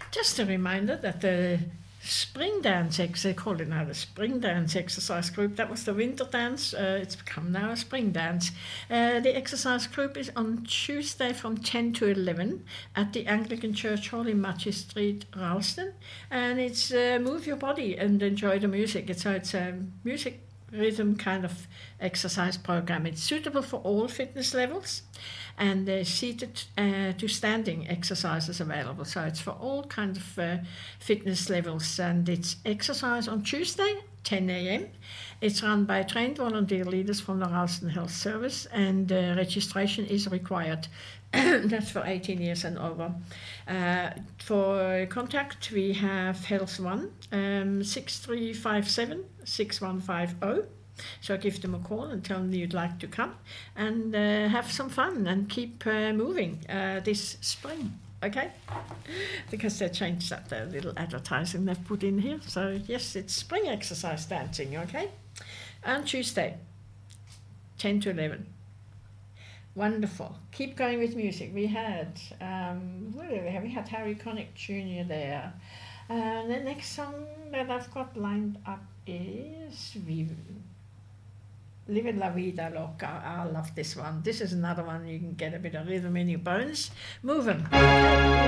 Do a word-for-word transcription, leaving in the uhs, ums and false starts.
Just a reminder that the spring dance ex they call it now the spring dance exercise group. That was the winter dance. Uh, it's become now a spring dance. Uh, the exercise group is on Tuesday from ten to eleven at the Anglican Church Hall in Matchy Street, Ralston, and it's uh, move your body and enjoy the music. It's so it's a music rhythm kind of exercise program. It's suitable for all fitness levels, and there's seated uh, to standing exercises available. So it's for all kinds of uh, fitness levels, and it's exercise on Tuesday, ten a.m. It's run by trained volunteer leaders from the Ralston Health Service, and uh, registration is required. That's for eighteen years and over. Uh, for contact, we have Health One, um, six three five seven, six one five zero. So give them a call and tell them you'd like to come and uh, have some fun and keep uh, moving uh, this spring, okay? Because they changed up their little advertising they've put in here. So yes, it's spring exercise dancing, okay? On Tuesday, ten to eleven. Wonderful. Keep going with music. We had, um, what did we have? We had Harry Connick Junior there. Uh, the next song that I've got lined up is Vive Live La Vida Loca. I love this one. This is another one you can get a bit of rhythm in your bones. Move 'em.